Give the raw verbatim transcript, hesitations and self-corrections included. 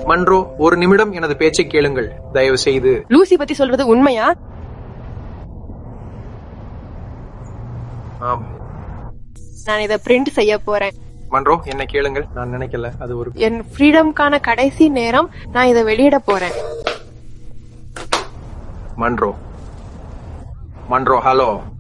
Munro, ஒரு நிமிடம் எனது பேச்சை கேளுங்கள் தயவு செய்து. லூசி பத்தி சொல்றது உண்மையா? ஆம், நான் இதை பிரிண்ட் செய்ய போறேன். மன்றோ என்ன கேளுங்கள். நான் நினைக்கல அது ஒரு என் ஃப்ரீடம்கான கடைசி நேரம். நான் இதை வெளியிட போறேன். Munro Munro hello.